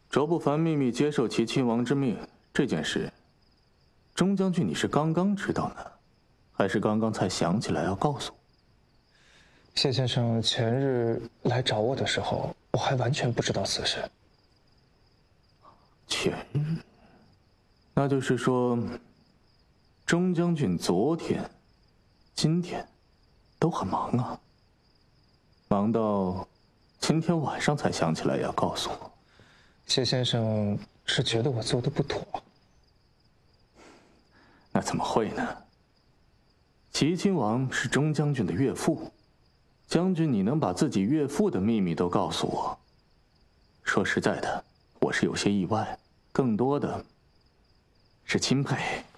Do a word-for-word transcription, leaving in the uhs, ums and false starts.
卓不凡秘密接受齐亲王之命这件事，钟将军你是刚刚知道呢，还是刚刚才想起来要告诉我？ 谢先生前日来找我的时候，我还完全不知道此事。 前日，那就是说，钟将军昨天、今天都很忙啊，忙到今天晚上才想起来要告诉我。 谢先生是觉得我做的不妥？ 那怎么会呢？齐亲王是钟将军的岳父，将军你能把自己岳父的秘密都告诉我，说实在的，我是有些意外，更多的是钦佩。